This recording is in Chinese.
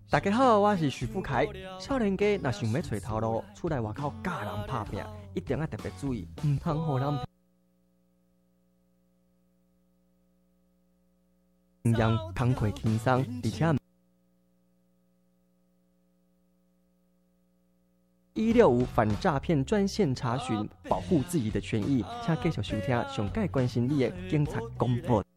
大家好，我是徐富凯。少年家若想要找头路，出来外口教人拍拼，一定要特别注意，唔通互人让工课轻松，而且165反诈骗专线查询，保护自己的权益。请继续收听上届关心你的警察广播。